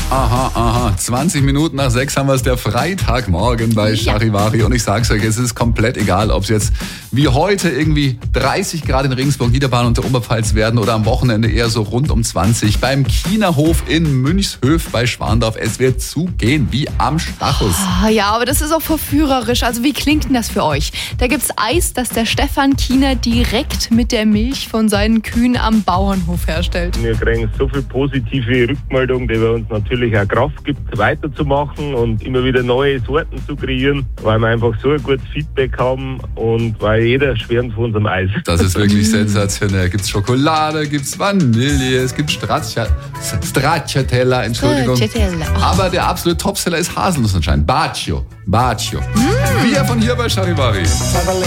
Aha. 20 Minuten nach 6 haben wir es, der Freitagmorgen bei Charivari. Und ich sag's euch, es ist komplett egal, ob es jetzt wie heute irgendwie 30 Grad in Regensburg, Niederbayern und der Oberpfalz werden oder am Wochenende eher so rund um 20. Beim Chinahof in Münchshöf bei Schwandorf. Es wird zugehen wie am Stachus. Ja, aber das ist auch verführerisch. Also wie klingt denn das für euch? Da gibt's Eis, das der Stefan Kiener direkt mit der Milch von seinen Kühen am Bauernhof herstellt. Wir kriegen so viel positive Rückmeldung, die wir uns natürlich auch Kraft gibt, weiterzumachen und immer wieder neue Sorten zu kreieren, weil wir einfach so ein gutes Feedback haben und weil jeder schwärmt von unserem Eis. Das ist wirklich sensationell. Gibt's Schokolade, gibt's Vanille, es gibt Stracciatella, Entschuldigung. Aber der absolute Topseller ist Haselnuss anscheinend. Baccio. Wir von hier bei Charivari.